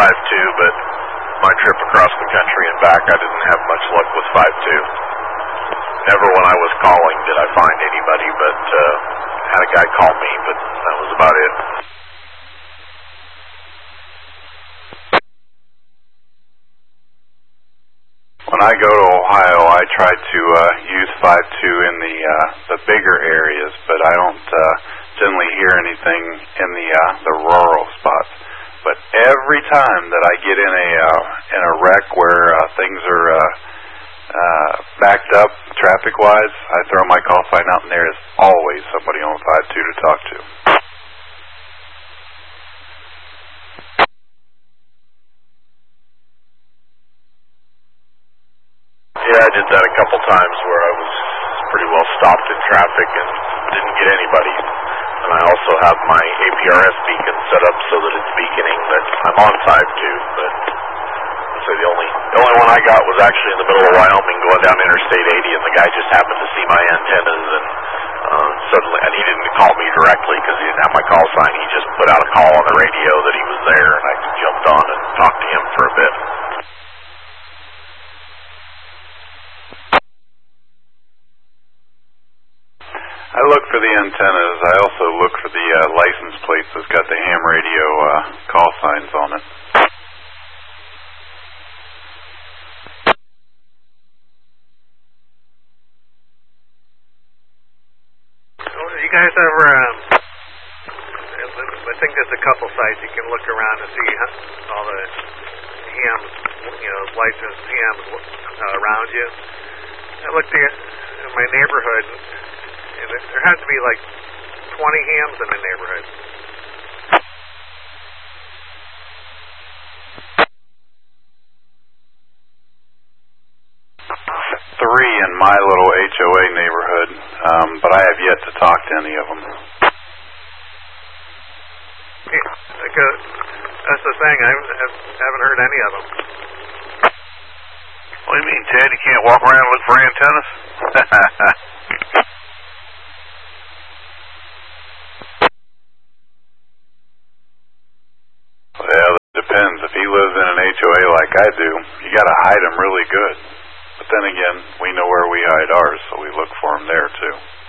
but my trip across the country and back, I didn't have much luck with 5.2. Never when I was calling did I find anybody, but had a guy call me, but that was about it. When I go to Ohio, I try to use 5.2 in the bigger areas, but I don't generally hear anything in the rural spots. But every time that I get in a wreck where things are backed up traffic-wise, I throw my call sign out, and there is always somebody on 5.2 to talk to. Yeah, I did that a couple times where I was pretty well stopped in traffic and didn't get anybody. And I also have my APRS beacon set up so that it's beaconing that I'm on 5.2, but so the only one I got was actually in the middle of Wyoming going down Interstate 80, and the guy just happened to see my antennas, and suddenly, and he didn't call me directly because he didn't have my call sign. He just put out a call on the radio that he was there, and I jumped on and talked to him for a bit. I look for the antennas. I also look for the license plates that's got the ham radio call signs on it. You guys ever, I think there's a couple sites you can look around and see all the hams, licensed hams around you. I looked in my neighborhood, and there has to be like 20 hams in the neighborhood. Three in my little HOA neighborhood, but I have yet to talk to any of them. That's the thing, I haven't heard any of them. What do you mean, Ted? You can't walk around and look for antennas? Well, it depends. If he lives in an HOA like I do, you got to hide him really good. But then again, we know where we hide ours, so we look for him there too.